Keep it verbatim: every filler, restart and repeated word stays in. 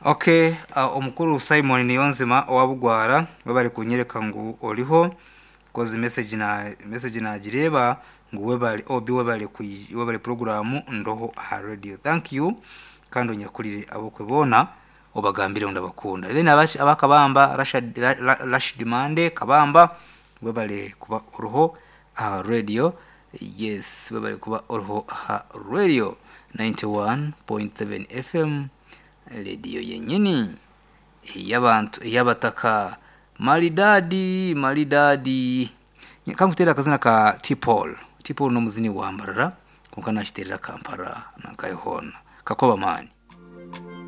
Okay, uh, omukuru Simon Niyonzima owabugwara babali kunyereka ngu oliho kozi message na message na gireba ngu webali obi webali ku webali program ndoho ha radio. Thank you kando nyakulire abokwe bona obagambire ndabakunda. Then abachi abakabamba Rashid Rashid Mande kabamba webali kuba uruho ha radio. Yes, webali kuba uruho ha radio ninety-one point seven F M. Radio yenyini yabantu yabataka malidadi malidadi kamutera kazina ka Tipol Tipol no muzini wambarara kunkana shiterera Kampala na kayihona kakoba mani